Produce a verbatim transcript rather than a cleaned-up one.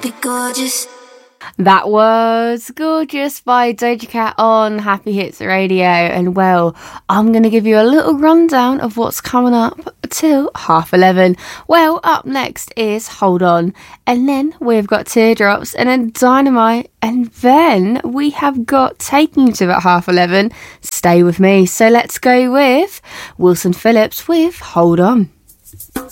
be gorgeous. That was Gorgeous by Doja Cat on Happy Hits Radio. And well, I'm going to give you a little rundown of what's coming up till half eleven. Well, up next is Hold On. And then we've got Teardrops and then Dynamite. And then we have got Taking You to at half eleven. Stay with me. So let's go with Wilson Phillips with Hold On.